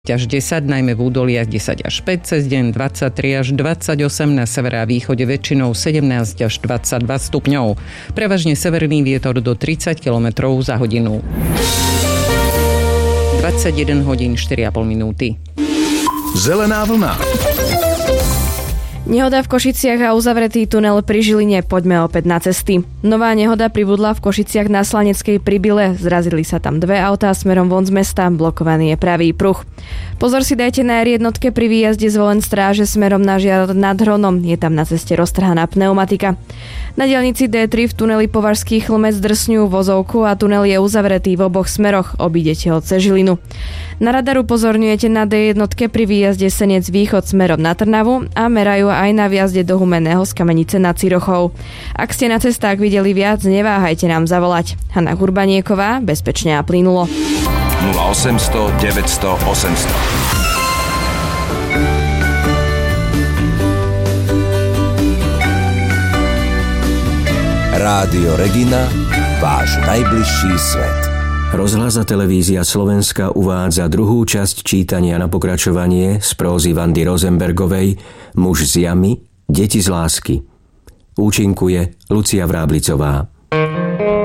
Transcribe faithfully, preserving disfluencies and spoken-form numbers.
až desať, najmä v údoliach desať až päť, cez deň dvadsaťtri až dvadsaťosem, na severe a východe väčšinou sedemnásť až dvadsaťdva stupňov. Prevažne severný vietor do tridsať kilometrov za hodinu. dvadsaťjeden hodín štyri a pol minúty. Zelená vlna. Nehoda v Košiciach a uzavretý tunel pri Žiline. Poďme opäť na cesty. Nová nehoda pribudla v Košiciach na Slaneckej pri Bile. Zrazili sa tam dve autá smerom von z mesta. Blokovaný je pravý pruh. Pozor si dajte na er jednotke pri výjazde z Volen Stráže smerom na Žiar nad Hronom. Je tam na ceste roztrhaná pneumatika. Na diaľnici dé tri v tuneli Považský Chlmec drsňujú vozovku a tunel je uzavretý v oboch smeroch. Obídete ho cez Žilinu. Na radaru upozorňujete na dé jednotke pri výjazde Senec východ smerom na Trnavu a merajú aj na výjazde do Humenného z Kamenice nad Cirochou. Ak ste na cestách videli viac, neváhajte nám zavolať. Hanna Hurbanieková, bezpečne a plynulo. nula osemsto deväťsto osemsto. Rádio Regina, váš najbližší svet. Rozhlas a televízia Slovenska uvádza druhú časť čítania na pokračovanie z prózy Vandy Rosenbergovej Muž z jamy, deti z lásky. Účinkuje Lucia Vráblicová.